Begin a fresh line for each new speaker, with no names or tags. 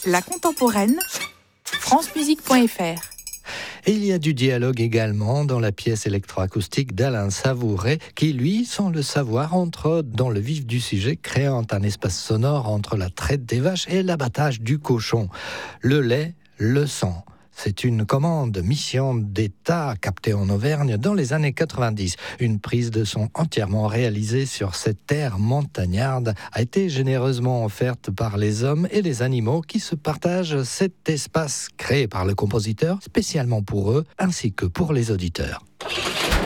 La contemporaine, francemusique.fr.
Et il y a du dialogue également dans la pièce électroacoustique d'Alain Savouret qui, lui, sans le savoir, entre dans le vif du sujet, créant un espace sonore entre la traite des vaches et l'abattage du cochon. Le lait, le sang. C'est une commande mission d'État captée en Auvergne dans les années 90. Une prise de son entièrement réalisée sur cette terre montagnarde a été généreusement offerte par les hommes et les animaux qui se partagent cet espace créé par le compositeur spécialement pour eux ainsi que pour les auditeurs.